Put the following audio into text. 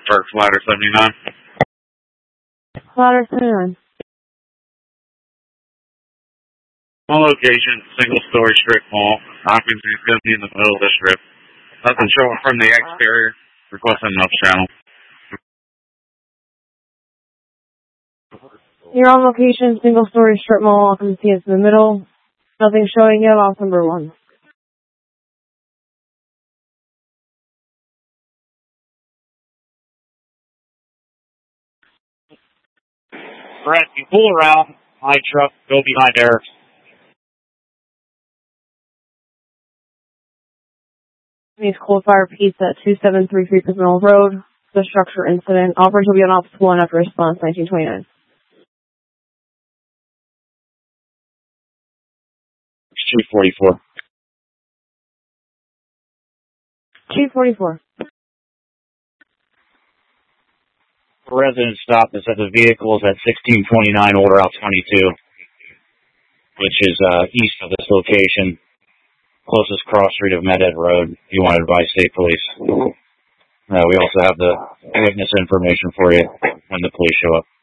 Park Ladder 79. Ladder 79. One location, single-story strip mall. Occupancy is going to be in the middle of the strip. Nothing showing from the exterior. Requesting an up channel. You're on location, single-story strip mall. Occupancy is in the middle. Nothing showing yet off number 1. Brett, you pull around. My truck, go behind Eric. Needs Cold Fire Pizza at 2733 Pismill Road. The structure incident. Operators will be on Office 1 after response 1929. 244. 244. Resident stop that said the vehicle is at 1629 Old Route 22, which is east of this location, closest cross street of Medhead Road. If you want to advise state police. We also have the witness information for you when the police show up.